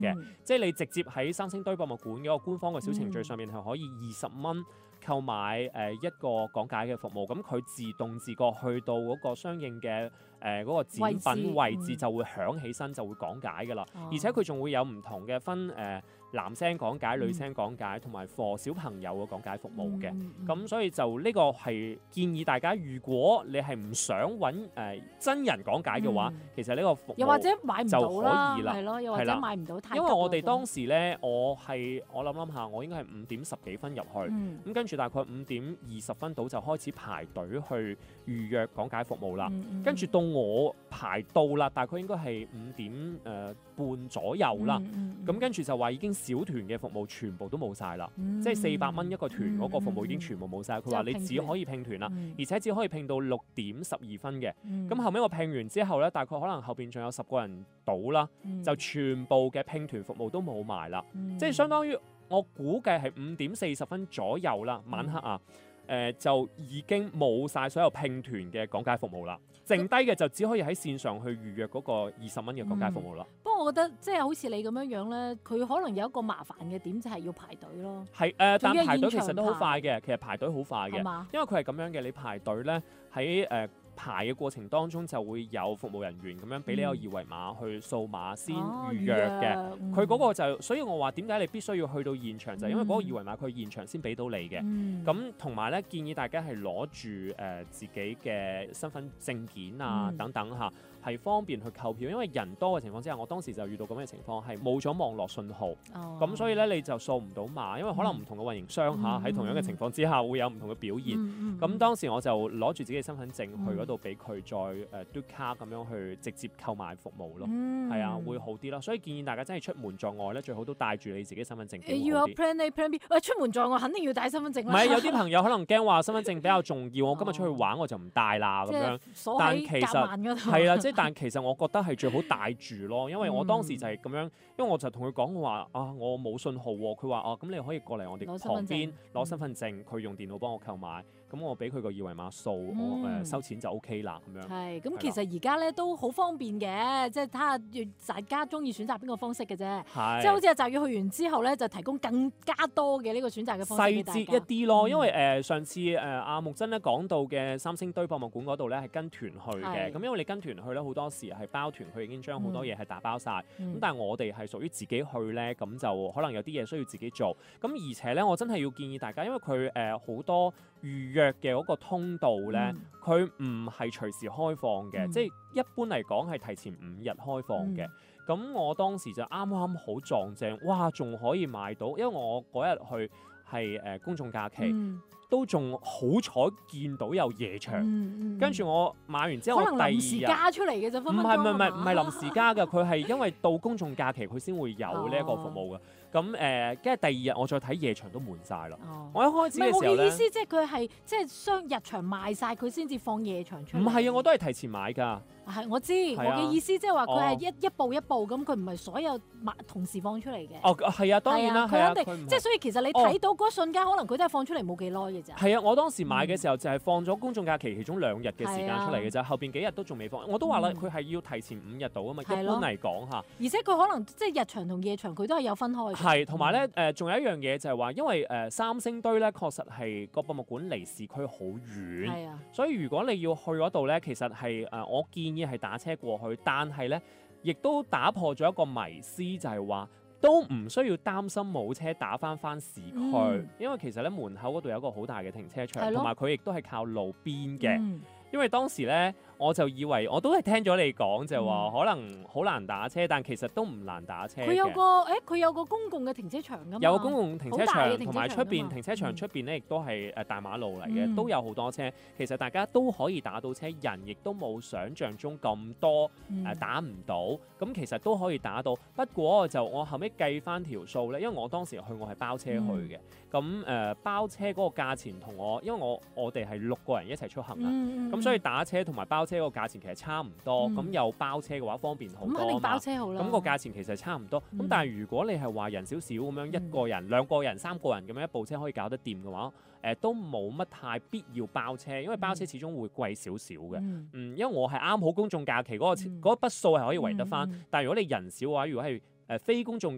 嘅，即係你直接喺三星堆博物館嗰個官方嘅小程序上面係可以20蚊購買一個講解嘅服務，咁佢自動自覺去到嗰個相應嘅嗰個展品位置就會響起身，就會講解㗎啦。而且佢仲會有唔同嘅分男聲講解、女聲講解同埋 for 小朋友嘅講解服務嘅。咁所以就呢個係建議大家，如果你係唔想揾真人講解嘅話，其實呢個服務又或者買唔到啦， 係咯，又或者買唔到太急。 因為我哋當時咧，我諗下，我應該係5點10幾分入去，咁跟住大概5點20分到就開始排隊去預約講解服務啦。跟住到我排到啦，大概應該係5點半左右啦。咁跟住就話已經小團嘅服務全部都冇晒啦，即係400蚊一個團嗰個服務已經全部冇晒。佢話你只可以拼團啦，而且只可以拼到6點12分嘅。咁後尾我拼完之後咧，大概可能後邊仲有10個人到啦，就全部嘅拼團服務都冇埋啦，即係相當於我估計係5點40分左右啦，晚黑啊。就已經冇晒所有拼團嘅講解服務啦，剩低嘅就只可以喺線上去預約嗰個20蚊嘅講解服務啦。 不過我覺得即係好似你咁樣樣咧，佢可能有一個麻煩嘅點就係要排隊咯。 係但排隊其實都好快嘅，其實排隊好快嘅，因為佢係咁樣嘅，你排隊咧喺排嘅過程當中就會有服務人員咁樣俾你個二維碼去掃碼先預約嘅。佢嗰個就，所以我話點解你必須要去到現場，就係因為嗰個二維碼佢現場先俾到你嘅。咁同埋咧，建議大家係攞住自己嘅身份證件啊等等嚇，係方便去購票。因為人多嘅情況之下，我當時就遇到咁嘅情況，係冇咗網絡信號，咁所以咧你就掃唔到碼，因為可能唔同嘅運營商嚇喺同樣嘅情況之下會有唔同嘅表現。咁當時我就攞住自己嘅身份證去嗰度俾佢再嘟卡咁樣去直接購買服務咯，係啊，會好啲啦。所以建議大家真係出門在外咧，最好都帶住你自己身份證。 要有 Plan A、Plan B。出門在外肯定要帶身份證啦。 唔係有啲朋友可能驚話身份證比較重要，我今日出去玩我就唔帶啦咁樣。但其實係啦，但其實我覺得係最好帶住咯，因為我當時就係咁樣，因為我就同佢講話我冇信號喎，佢話咁你可以過嚟我哋旁邊攞身份證，佢用電腦幫我購買，咁我俾佢個二維碼掃，我收錢就 OK 啦咁樣。 係，咁其實而家咧都好方便嘅，即係睇下大家中意選擇邊個方式嘅啫。即係好似阿澤宇去完之後咧，就提供更加多嘅呢個選擇嘅方式俾大家。細節一啲咯，因為上次阿木真咧講到嘅三星堆博物館嗰度咧係跟團去嘅，咁因為你跟團去咧好多時係包團，佢已經將好多嘢係打包晒。咁但係我哋係屬於自己去咧，咁就可能有啲嘢需要自己做。咁而且咧，我真係要建議大家，因為佢好多預約嘅嗰個通道咧，佢唔係隨時開放嘅，即係一般嚟講係提前5日開放嘅。咁我當時就啱啱好撞正，哇！仲可以買到，因為我嗰日去係公眾假期，都仲好彩見到有夜場。跟住我買完之後， 可能臨時加出嚟嘅啫， 唔係臨時加嘅，佢係因為到公眾假期佢先會有呢一個服務嘅。咁跟住第2日我再睇夜場都滿晒啦。我一開始嘅時候咧， 我嘅意思即係佢係即係日場賣晒，佢先至放夜場出嚟。 唔係啊，我都係提前買㗎。 係我知，我嘅意思即係話佢係一步一步咁，佢唔係所有同時放出嚟嘅。 係啊，當然啦， 佢肯定即係所以其實你睇到嗰瞬間，可能佢都係放出嚟冇幾耐嘅咋。 係啊，我當時買嘅時候就係放咗公眾假期其中2日嘅時間出嚟嘅咋，後邊幾日都仲未放。我都話啦，佢係要提前5日到啊嘛，一般嚟講嚇。 而且佢可能即係日場同夜場佢都係有分開嘅。 係，同埋咧仲有一樣嘢就係話，因為三星堆咧確實係個博物館離市區好遠，所以如果你要去嗰度咧，其實係我建議係打車過去，但係咧亦都打破咗一個迷思，就係話都唔需要擔心冇車打翻市區，因為其實咧門口嗰度有一個好大嘅停車場，同埋佢亦都係靠路邊嘅。因為當時咧，我就以為我都係聽咗你講，就係話可能好難打車，但其實都唔難打車嘅。 佢有個公共嘅停車場㗎嘛。 有個公共停車場，同埋出邊停車場出邊咧，亦都係大馬路嚟嘅，都有好多車。其實大家都可以打到車，人亦都冇想像中咁多打唔到。咁其實都可以打到，不過我後尾計翻條數咧，因為我當時去我係包車去嘅。咁包車嗰個價錢同因為我哋係6個人一齊出行啦。咁所以打車同埋包車個價錢其實差唔多，咁有包車嘅話方便好多啊嘛。咁肯定包車好啦。咁個價錢其實差唔多。咁但係如果你係話人少少咁樣，1個人、2個人、3個人咁樣一部車可以搞得掂嘅話，都冇乜太必要包車，因為包車始終會貴少少嘅。因為我係啱好公眾假期嗰筆數係可以圍得翻。但係如果你人少嘅話，如果係非公眾